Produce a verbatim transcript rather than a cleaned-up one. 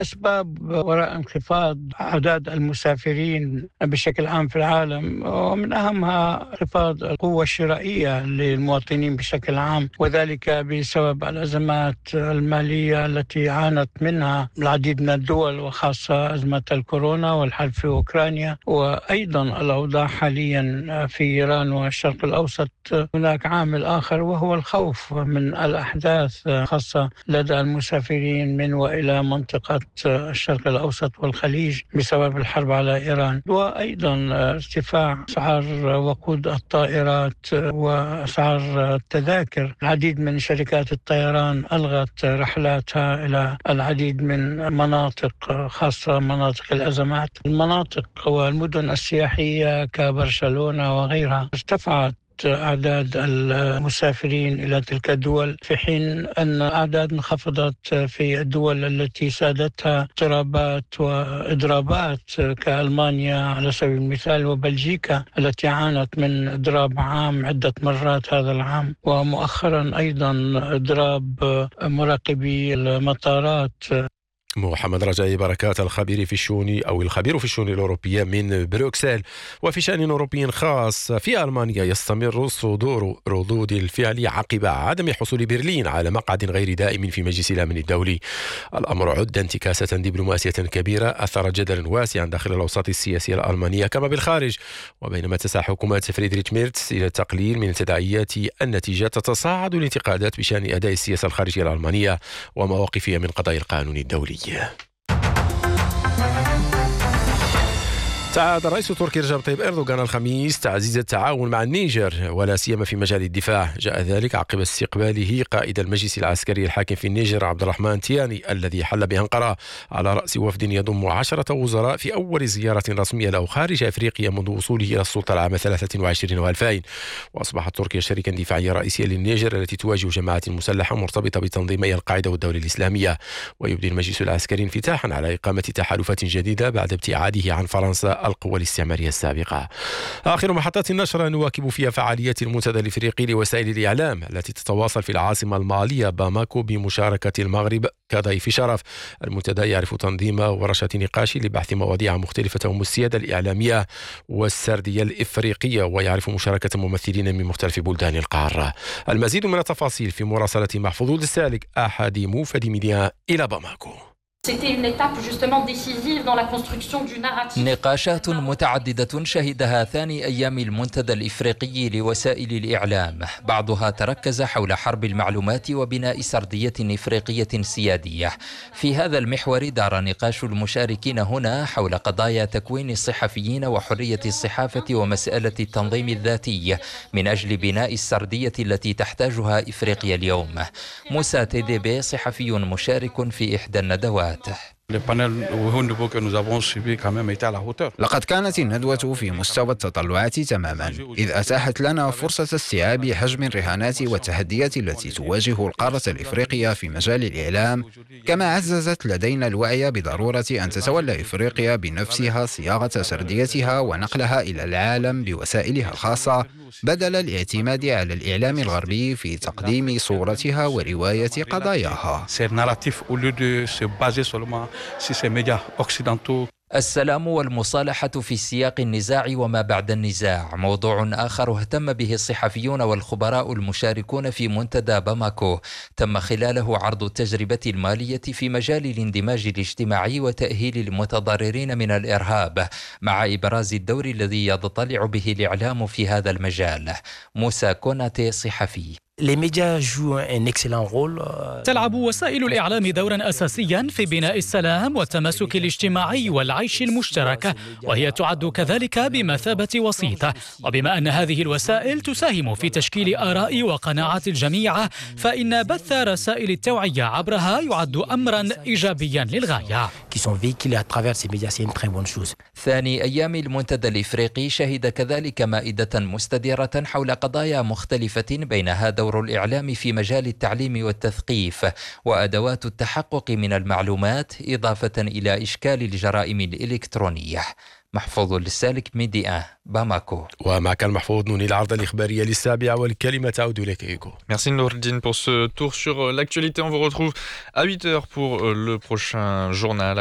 أسباب وراء انخفاض أعداد المسافرين بشكل عام في العالم، ومن أهمها انخفاض القوة الشرائية للمواطنين بشكل عام، وذلك بسبب الأزمات المالية التي عانت منها العديد من الدول، وخاصة أزمة الكورونا والحرب في أوكرانيا، وأيضا الأوضاع حاليا في إيران والشرق الأوسط. هناك عامل آخر وهو الخوف من الأحداث، خاصة لدى المسافرين من وإلى منطقة الشرق الأوسط والخليج بسبب الحرب على إيران، وأيضا ارتفاع أسعار وقود الطائرات وأسعار التذاكر. العديد من شركات الطيران ألغت رحلاتها إلى العديد من مناطق، خاصة مناطق الأزمات. المناطق والمدن السياحية كبرشلونة وغيرها ارتفعت أعداد المسافرين إلى تلك الدول، في حين أن أعداد انخفضت في الدول التي سادتها اضطرابات وإضرابات كألمانيا على سبيل المثال، وبلجيكا التي عانت من إضراب عام عدة مرات هذا العام، ومؤخرا أيضا إضراب مراقبي المطارات. محمد رجائي بركات الخبير في الشؤون أو الخبير في الشؤون الأوروبية من بروكسل. وفي شأن أوروبي خاص، في ألمانيا يستمر صدور ردود الفعل عقب عدم حصول برلين على مقعد غير دائم في مجلس الأمن الدولي. الأمر عد انتكاسة دبلوماسية كبيرة أثرت جدلا واسعا داخل الأوساط السياسية الألمانية كما بالخارج، وبينما تسعى حكومة فريدريش ميرتس إلى التقليل من تداعيات النتيجة، تتصاعد الانتقادات بشأن أداء السياسة الخارجية الألمانية ومواقفها من قضايا القانون الدولي. تعهد الرئيس التركي رجب طيب إردوغان الخميس تعزيز التعاون مع النيجر ولا سيما في مجال الدفاع. جاء ذلك عقب استقباله قائد المجلس العسكري الحاكم في النيجر عبد الرحمن تياني الذي حل بأنقرة على رأس وفد يضم عشرة وزراء في أول زيارة رسمية له خارج أفريقيا منذ وصوله إلى السلطة العام ثلاثة وعشرين وألفين. وأصبحت تركيا شريكا دفاعيا رئيسيا للنيجر التي تواجه جماعات مسلحة مرتبطة بتنظيمي القاعدة والدولة الإسلامية. ويبدي المجلس العسكري انفتاحا على إقامة تحالفات جديدة بعد ابتعاده عن فرنسا القوى الاستعمارية السابقة. آخر محطات النشرة نواكب فيها فعاليات المنتدى الإفريقي لوسائل الإعلام التي تتواصل في العاصمة المالية باماكو بمشاركة المغرب كضيف شرف. المنتدى يعرف تنظيم ورشة نقاش لبحث مواضيع مختلفة تهم السيادة الإعلامية والسردية الإفريقية، ويعرف مشاركة ممثلين من مختلف بلدان القارة. المزيد من التفاصيل في مراسلة محفوظ السالك أحد موفد ميديا إلى باماكو. نقاشات متعددة شهدها ثاني أيام المنتدى الإفريقي لوسائل الإعلام، بعضها تركز حول حرب المعلومات وبناء سردية إفريقية سيادية. في هذا المحور دار نقاش المشاركين هنا حول قضايا تكوين الصحفيين وحرية الصحافة ومسألة التنظيم الذاتي من أجل بناء السردية التي تحتاجها إفريقيا اليوم. موسى تيديبي صحفي مشارك في إحدى الندوات. لقد كانت الندوة في مستوى التطلعات تماما، إذ أتاحت لنا فرصة استيعاب حجم الرهانات والتحديات التي تواجه القارة الإفريقية في مجال الإعلام، كما عززت لدينا الوعي بضرورة أن تتولى إفريقيا بنفسها صياغة سرديتها ونقلها إلى العالم بوسائلها الخاصة، بدل الاعتماد على الإعلام الغربي في تقديم صورتها ورواية قضاياها. السلام والمصالحة في سياق النزاع وما بعد النزاع موضوع آخر اهتم به الصحفيون والخبراء المشاركون في منتدى باماكو. تم خلاله عرض التجربة المالية في مجال الاندماج الاجتماعي وتأهيل المتضررين من الإرهاب، مع إبراز الدور الذي يضطلع به الإعلام في هذا المجال. موسى كوناتي صحفي. تلعب وسائل الإعلام دورا أساسيا في بناء السلام والتماسك الاجتماعي والعيش المشترك، وهي تعد كذلك بمثابة وسيطة. وبما أن هذه الوسائل تساهم في تشكيل آراء وقناعات الجميع، فإن بث رسائل التوعية عبرها يعد أمرا إيجابيا للغاية. ثاني أيام المنتدى الإفريقي شهد كذلك مائدة مستديرة حول قضايا مختلفة، بينها دور الإعلام في مجال التعليم والتثقيف وأدوات التحقق من المعلومات، إضافة إلى إشكال الجرائم الإلكترونية. محفوظ السالك ميدي ان باماكو. ومعك المحفوظ نوني العرض الإخبارية للسابعة والكلمة تعود إليك إيكو. Merci Nourdine pour ce tour sur l'actualité. On vous retrouve à huit heures pour le prochain journal.